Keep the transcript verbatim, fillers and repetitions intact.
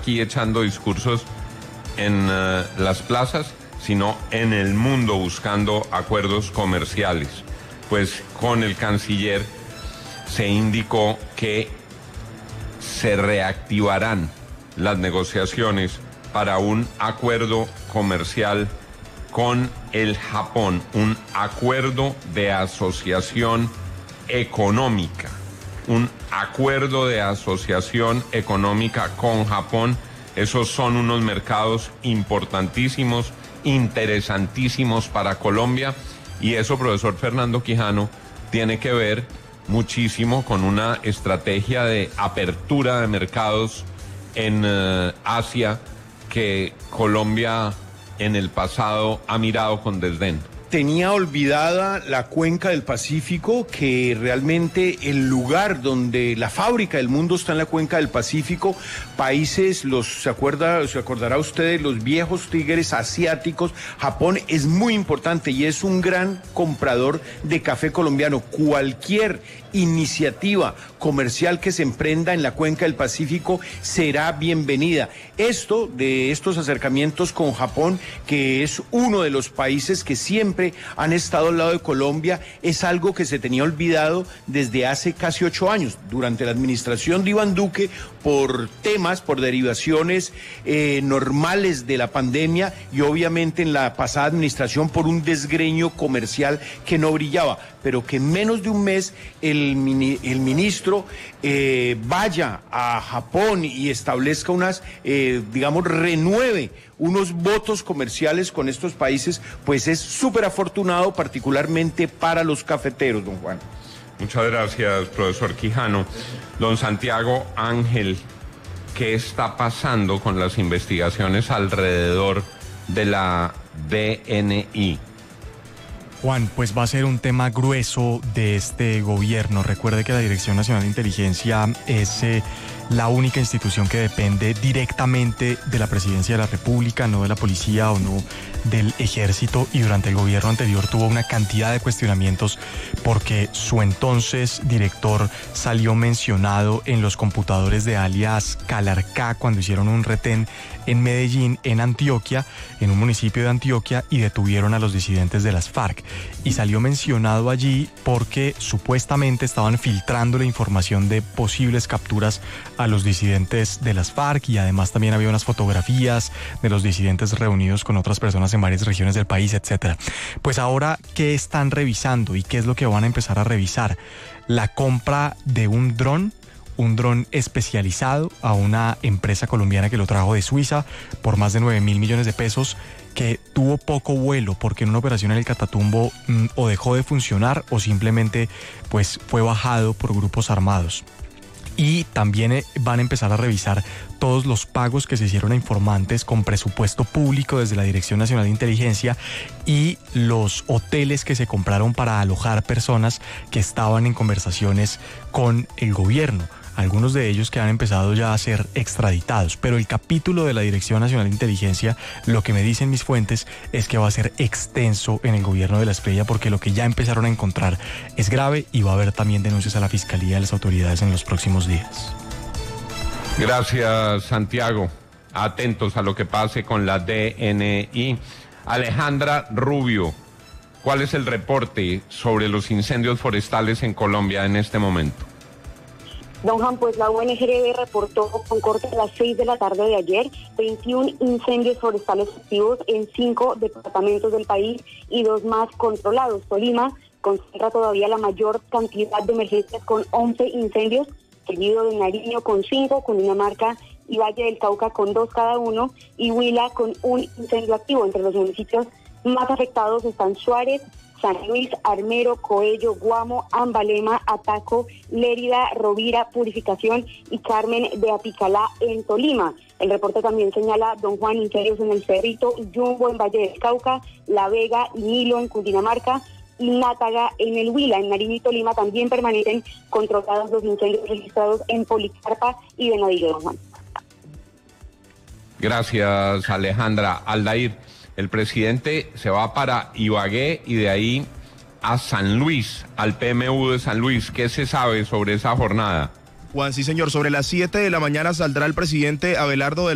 aquí echando discursos en uh, las plazas, sino en el mundo buscando acuerdos comerciales. Pues con el canciller se indicó que se reactivarán las negociaciones para un acuerdo comercial con el Japón, un acuerdo de asociación económica, un acuerdo de asociación económica con Japón. Esos son unos mercados importantísimos, interesantísimos para Colombia, y eso, profesor Fernando Quijano, tiene que ver muchísimo con una estrategia de apertura de mercados en uh, Asia que Colombia en el pasado ha mirado con desdén. Tenía olvidada la cuenca del Pacífico, que realmente el lugar donde la fábrica del mundo está en la cuenca del Pacífico. Países, los se acuerda, se acordará usted, los viejos tigres asiáticos. Japón es muy importante y es un gran comprador de café colombiano. Cualquier iniciativa comercial que se emprenda en la cuenca del Pacífico será bienvenida. Esto de estos acercamientos con Japón, que es uno de los países que siempre han estado al lado de Colombia, es algo que se tenía olvidado desde hace casi ocho años, durante la administración de Iván Duque, por temas, por derivaciones eh, normales de la pandemia, y obviamente en la pasada administración por un desgreño comercial que no brillaba, pero que en menos de un mes el, mini, el ministro eh, vaya a Japón y establezca unas, eh, digamos, renueve unos votos comerciales con estos países, pues es súper afortunado, particularmente para los cafeteros, don Juan. Muchas gracias, profesor Quijano. Don Santiago Ángel, ¿qué está pasando con las investigaciones alrededor de la D N I? Juan, pues va a ser un tema grueso de este gobierno. Recuerde que la Dirección Nacional de Inteligencia es eh, la única institución que depende directamente de la Presidencia de la República, no de la policía o no del ejército, y durante el gobierno anterior tuvo una cantidad de cuestionamientos porque su entonces director salió mencionado en los computadores de alias Calarcá cuando hicieron un retén en Medellín, en Antioquia, en un municipio de Antioquia, y detuvieron a los disidentes de las FARC. Y salió mencionado allí porque supuestamente estaban filtrando la información de posibles capturas a los disidentes de las FARC, y además también había unas fotografías de los disidentes reunidos con otras personas en varias regiones del país, etcétera. Pues ahora, ¿qué están revisando y qué es lo que van a empezar a revisar? La compra de un dron, un dron especializado a una empresa colombiana que lo trajo de Suiza por más de nueve mil millones de pesos, que tuvo poco vuelo porque en una operación en el Catatumbo mmm, o dejó de funcionar o simplemente pues fue bajado por grupos armados. Y también van a empezar a revisar todos los pagos que se hicieron a informantes con presupuesto público desde la Dirección Nacional de Inteligencia y los hoteles que se compraron para alojar personas que estaban en conversaciones con el gobierno. Algunos de ellos que han empezado ya a ser extraditados, pero el capítulo de la Dirección Nacional de Inteligencia, lo que me dicen mis fuentes, es que va a ser extenso en el gobierno de la Espriella, porque lo que ya empezaron a encontrar es grave y va a haber también denuncias a la Fiscalía y a las autoridades en los próximos días. Gracias, Santiago. Atentos a lo que pase con la D N I. Alejandra Rubio, ¿cuál es el reporte sobre los incendios forestales en Colombia en este momento? Don Juan, pues la U N G R B reportó con corte a las seis de la tarde de ayer veintiún incendios forestales activos en cinco departamentos del país y dos más controlados. Tolima concentra todavía la mayor cantidad de emergencias con once incendios, seguido de Nariño con cinco, Cundinamarca y Valle del Cauca con dos cada uno, y Huila con un incendio activo. Entre los municipios más afectados están Suárez, San Luis, Armero, Coello, Guamo, Ambalema, Ataco, Lérida, Rovira, Purificación y Carmen de Apicalá en Tolima. El reporte también señala, don Juan, incendios en el Cerrito, Yumbo en Valle del Cauca, La Vega y Nilo en Cundinamarca y Nátaga en el Huila. En Nariño y Tolima también permanecen controlados los incendios registrados en Policarpa y Venadillo, don Juan. Gracias, Alejandra. Aldair, el presidente se va para Ibagué y de ahí a San Luis, al P M U de San Luis. ¿Qué se sabe sobre esa jornada? Juan, sí señor, sobre las siete de la mañana saldrá el presidente Abelardo del